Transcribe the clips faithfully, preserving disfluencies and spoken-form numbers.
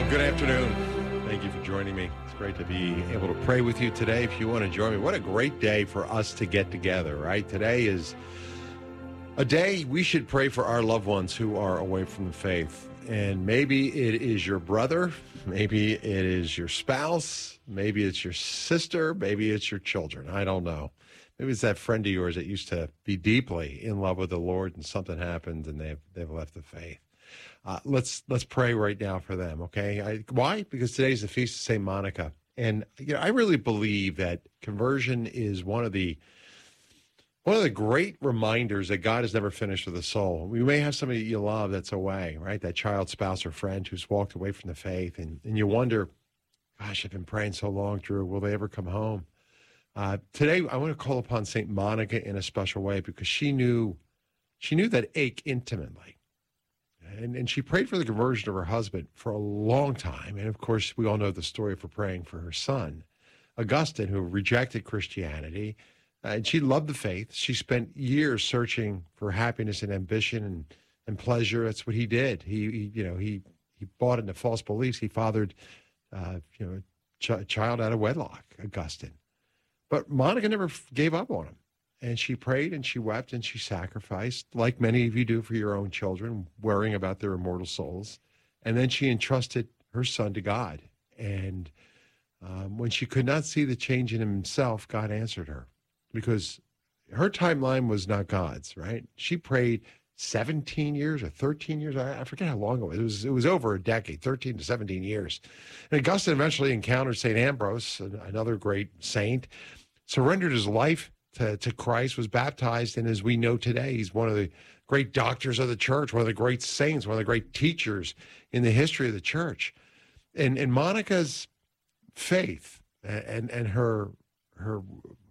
Good afternoon. Thank you for joining me. It's great to be able to pray with you today. If you want to join me, what a great day for us to get together, right? Today is a day we should pray for our loved ones who are away from the faith. And maybe it is your brother, maybe it is your spouse, maybe it's your sister, maybe it's your children. I don't know. Maybe it's that friend of yours that used to be deeply in love with the Lord and something happened and they've, they've left the faith. Uh, let's let's pray right now for them, okay? I, why? Because today's the Feast of Saint Monica. And, you know, I really believe that conversion is one of the one of the great reminders that God is never finished with a soul. We may have somebody you love that's away, right? That child, spouse, or friend who's walked away from the faith. And, and you wonder, gosh, I've been praying so long, Drew. Will they ever come home? Uh, today, I want to call upon Saint Monica in a special way because she knew, she knew that ache intimately. And, and she prayed for the conversion of her husband for a long time. And, of course, we all know the story for praying for her son, Augustine, who rejected Christianity. Uh, and she loved the faith. She spent years searching for happiness and ambition and, and pleasure. That's what he did. He, he you know, he, he bought into false beliefs. He fathered, uh, you know, a ch- child out of wedlock, Augustine. But Monica never f- gave up on him. And she prayed and she wept and she sacrificed, like many of you do for your own children, worrying about their immortal souls. And then she entrusted her son to God. And um, when she could not see the change in himself, God answered her because her timeline was not God's, right? She prayed seventeen years or thirteen years. I, I forget how long it was. It was, it was over a decade, thirteen to seventeen years. And Augustine eventually encountered Saint Ambrose, another great saint, surrendered his life To, to Christ, was baptized, and as we know today, he's one of the great doctors of the church, one of the great saints, one of the great teachers in the history of the church. And and Monica's faith and and her her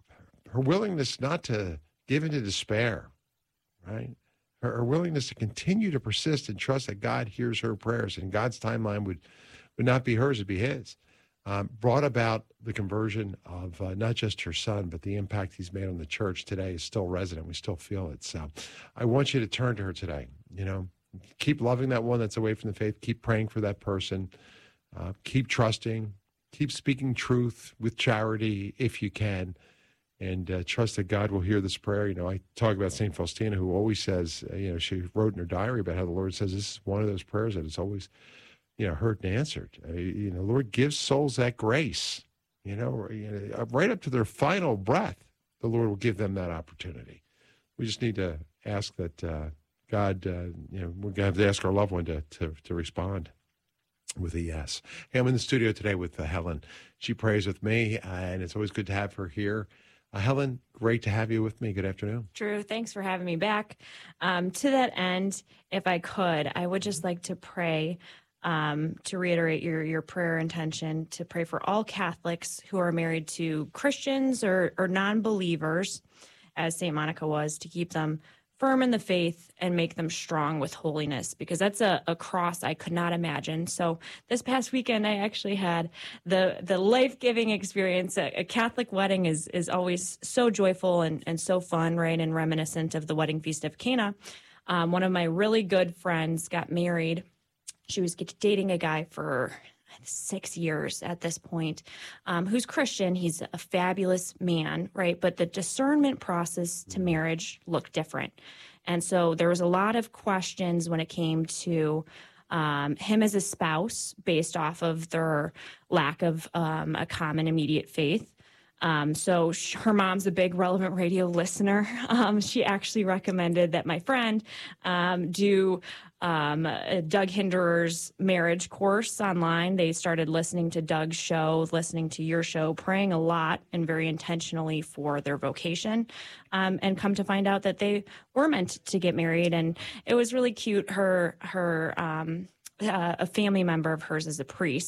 her willingness not to give into despair, right? Her, her willingness to continue to persist and trust that God hears her prayers and God's timeline would would not be hers, it'd be his. Um, brought about the conversion of uh, not just her son, but the impact he's made on the church today is still resident. We still feel it. So I want you to turn to her today. You know, keep loving that one that's away from the faith. Keep praying for that person. Uh, keep trusting. Keep speaking truth with charity if you can. And uh, trust that God will hear this prayer. You know, I talk about Saint Faustina, who always says, uh, you know, she wrote in her diary about how the Lord says this is one of those prayers that is always, you know, heard and answered. Uh, you know, Lord gives souls that grace, you know, you know, right up to their final breath, the Lord will give them that opportunity. We just need to ask that uh, God, uh, you know, we're going to have to ask our loved one to, to, to respond with a yes. Hey, I'm in the studio today with uh, Helen. She prays with me, uh, and it's always good to have her here. Uh, Helen, great to have you with me. Good afternoon. Drew, thanks for having me back. Um, to that end, if I could, I would just like to pray Um, to reiterate your your prayer intention, to pray for all Catholics who are married to Christians or, or non-believers, as Saint Monica was, to keep them firm in the faith and make them strong with holiness, because that's a, a cross I could not imagine. So this past weekend, I actually had the the life-giving experience. A, a Catholic wedding is is always so joyful and, and so fun, right, and reminiscent of the wedding feast of Cana. Um, one of my really good friends got married. She was dating a guy for six years at this point, um, who's Christian. He's a fabulous man, right? But the discernment process to marriage looked different. And so there was a lot of questions when it came to um, him as a spouse based off of their lack of um, a common immediate faith. Um, so sh- her mom's a big Relevant Radio listener. Um, she actually recommended that my friend um, do um, uh, Doug Hinderer's marriage course online. They started listening to Doug's show, listening to your show, praying a lot and very intentionally for their vocation, um, and come to find out that they were meant to get married. And it was really cute. Her, her, um, uh, a family member of hers is a priest.